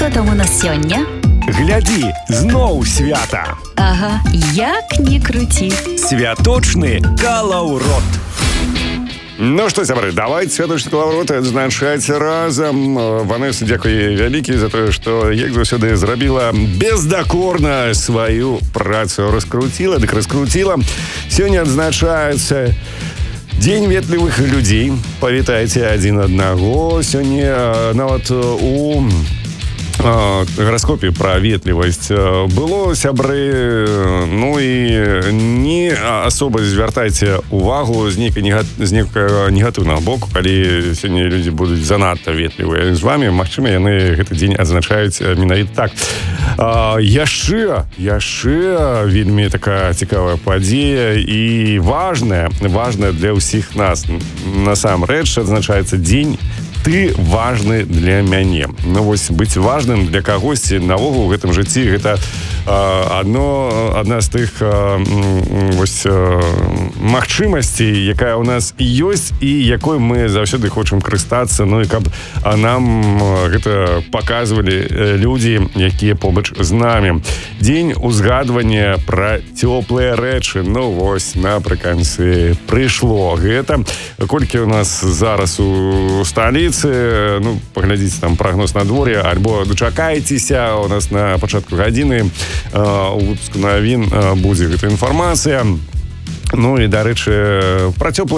Што там у нас сёння? Глядзі, зноў свята. Ага, як не круці. Святочны калаўрот. Ну што, сябры, давайте святочны калаўрот адзначаць разам. Ванесса, дзякуй вялікі за тое, што, як заўсёды, зрабіла бездакорна сваю працу. Раскруціла, дык раскруціла. Сёння адзначаецца Дзень ветлівых людзей. Павітайце адзін аднаго. Сёння нават у гараскопе пра ветлівасць было, сябры, ну і не асоба звяртайце увагу з нейкага негатыўнага боку, калі сёння людзі будуць занадта ветлівыя з вамі, магчыма, яны гэты дзень адзначаюць менавіта так. Яшчэ вельмі такая цікавая падзея і важная для ўсіх нас. Насамрэч адзначаецца дзень «Ты важны для мяне». Ну, вось, быць важным для кагосьці наогул у гэтым жыцці – гэта адна з тых магчымасцей, якая ў нас ёсць і якой мы заўсёды хочам карыстацца, ну і каб нам гэта паказвалі людзі, якія побач з намі. Дзень узгадвання пра цёплыя рэчы. Ну, вось, напрыканцы прыйшло гэта. Колькі ў нас зараз у сталіцы, ну, паглядзіце там прагноз надвор'я, альбо дачакайцеся, у нас на пачатку гадзіны у выпуску навін будзе гэта інфармацыя. Ну і, дарэчы, пра цёплыя